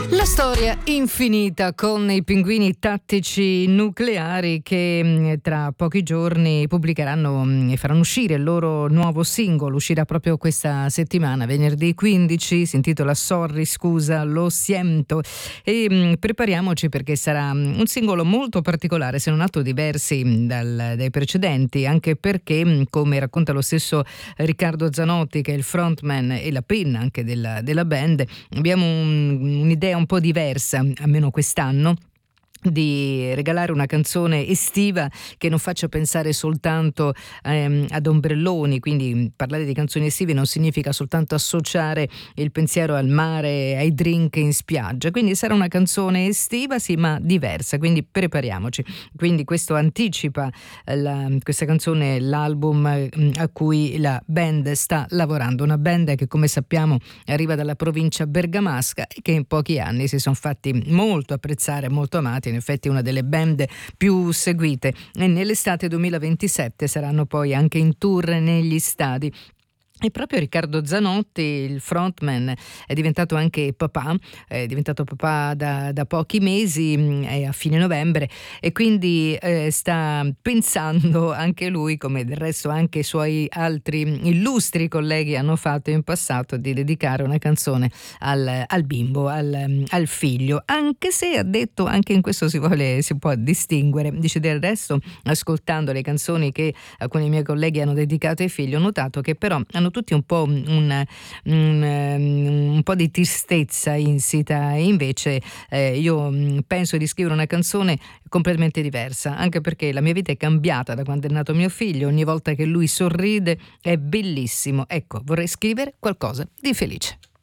La storia infinita con i pinguini tattici nucleari che tra pochi giorni pubblicheranno e faranno uscire il loro nuovo singolo. Uscirà proprio questa settimana, venerdì 15, si intitola Sorry, scusa, lo siento. E prepariamoci perché sarà un singolo molto particolare, se non altro diversi dai precedenti, anche perché, come racconta lo stesso Riccardo Zanotti, che è il frontman e la penna anche della band, abbiamo un'idea un po' diversa, almeno quest'anno, di regalare una canzone estiva che non faccia pensare soltanto ad ombrelloni. Quindi parlare di canzoni estive non significa soltanto associare il pensiero al mare, ai drink in spiaggia. Quindi sarà una canzone estiva, sì, ma diversa, quindi prepariamoci. Quindi questo anticipa questa canzone, l'album a cui la band sta lavorando, una band che, come sappiamo, arriva dalla provincia bergamasca e che in pochi anni si sono fatti molto apprezzare, molto amati. In effetti una delle band più seguite, e nell'estate 2027 saranno poi anche in tour negli stadi. E proprio Riccardo Zanotti, il frontman, è diventato anche papà, è diventato papà da pochi mesi, a fine novembre, e quindi sta pensando anche lui, come del resto anche i suoi altri illustri colleghi hanno fatto in passato, di dedicare una canzone al bimbo, al figlio, anche se ha detto anche in questo si può distinguere. Dice: del resto, ascoltando le canzoni che alcuni miei colleghi hanno dedicato ai figli, ho notato che però hanno tutti un po' un po' di tristezza insita, e invece io penso di scrivere una canzone completamente diversa, anche perché la mia vita è cambiata da quando è nato mio figlio. Ogni volta che lui sorride è bellissimo. Ecco, vorrei scrivere qualcosa di felice.